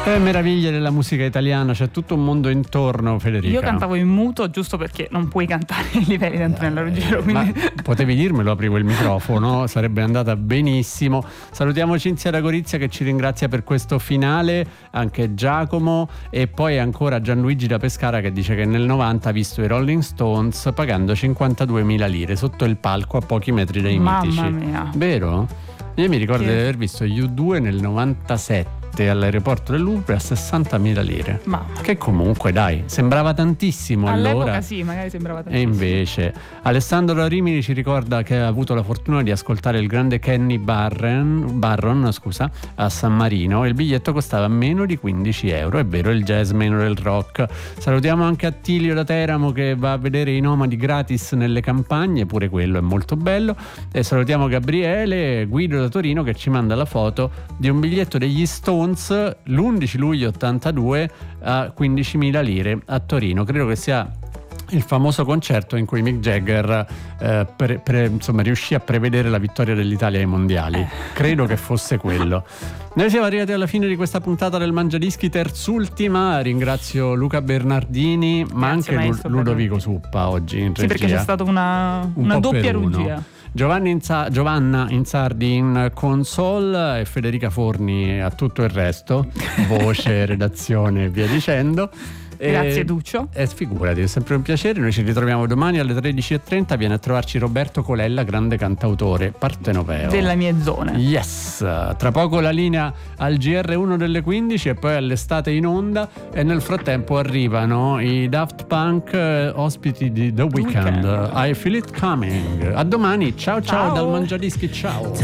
Meraviglie della musica italiana, c'è tutto un mondo intorno, Federica. Io cantavo in muto giusto perché non puoi cantare ai livelli di Antonella Ruggero, quindi... Ma potevi dirmelo, aprivo il microfono, sarebbe andata benissimo. Salutiamo Cinzia da Gorizia che ci ringrazia per questo finale, anche Giacomo, e poi ancora Gianluigi da Pescara che dice che nel 90 ha visto i Rolling Stones pagando 52.000 lire sotto il palco a pochi metri dai mitici. Mamma mia. Vero? Io mi ricordo di aver visto gli U2 nel 97 all'aeroporto del Louvre a 60.000 lire. Mamma. Che comunque dai, sembrava tantissimo all'epoca allora. sì, magari sembrava E tantissimo. invece Alessandro Rimini ci ricorda che ha avuto la fortuna di ascoltare il grande Kenny Barron, a San Marino, e il biglietto costava meno di 15 euro. È vero, il jazz meno del rock. Salutiamo anche Attilio da Teramo che va a vedere i Nomadi gratis nelle campagne, pure quello è molto bello. E salutiamo Gabriele Guido da Torino che ci manda la foto di un biglietto degli Stones l'11 luglio 82 a 15.000 lire a Torino. Credo che sia il famoso concerto in cui Mick Jagger insomma, riuscì a prevedere la vittoria dell'Italia ai mondiali. Credo che fosse quello. Noi siamo arrivati alla fine di questa puntata del Mangiadischi, terzultima. Ringrazio Luca Bernardini, ma Grazie, anche maestro Ludovico Suppa oggi in regia. Sì, perché c'è stata una doppia regia. Giovanna Insardi in console e Federica Forni a tutto il resto, voce, redazione e via dicendo. Grazie Duccio. Figurati, è sempre un piacere. Noi ci ritroviamo domani alle 13.30. Viene a trovarci Roberto Colella, grande cantautore partenopeo della mia zona. Yes. Tra poco la linea al GR1 delle 15 e poi all'estate in onda, e nel frattempo arrivano i Daft Punk, ospiti di The Weeknd. I Feel It Coming. A domani, ciao dal Mangiadischi, ciao.